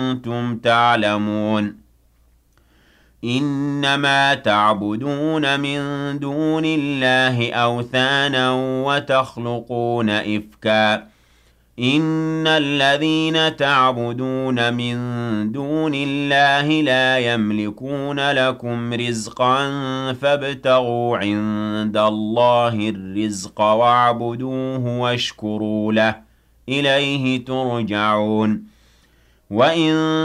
كُنتُمْ تَعْلَمُونَ إِنَّمَا تَعْبُدُونَ مِن دُونِ اللَّهِ أَوْثَانًا وَتَخْلُقُونَ إِفْكًا إِنَّ الَّذِينَ تَعْبُدُونَ مِن دُونِ اللَّهِ لَا يَمْلِكُونَ لَكُمْ رِزْقًا فَابْتَغُوا عِندَ اللَّهِ الرِّزْقَ وَاعْبُدُوهُ وَاشْكُرُوا لَهُ إِلَيْهِ تُرْجَعُونَ وَإِن